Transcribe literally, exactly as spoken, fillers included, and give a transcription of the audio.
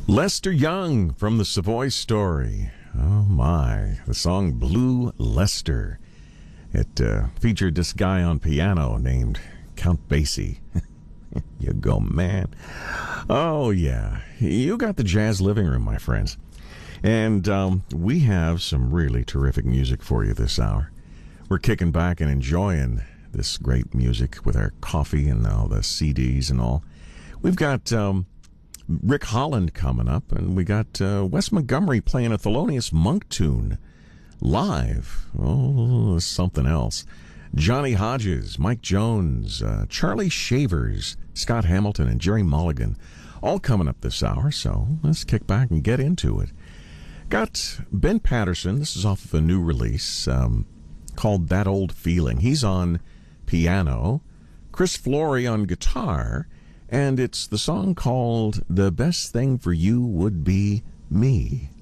Lester Young from the Savoy Story. Oh my, the song Blue Lester. It uh, featured this guy on piano named Count Basie. You go, man. Oh yeah, you got the jazz living room, my friends. And um, we have some really terrific music for you this hour. We're kicking back and enjoying this great music with our coffee and all the C Ds and all. We've got um, Rick Holland coming up, and we got uh, Wes Montgomery playing a Thelonious Monk tune live. Oh, something else. Johnny Hodges, Mike Jones, uh, Charlie Shavers, Scott Hamilton, and Jerry Mulligan, all coming up this hour, so let's kick back and get into it. Got Ben Patterson. This is off of a new release um, called That Old Feeling. He's on piano, Chris Flory on guitar, and it's the song called The Best Thing for You Would Be Me.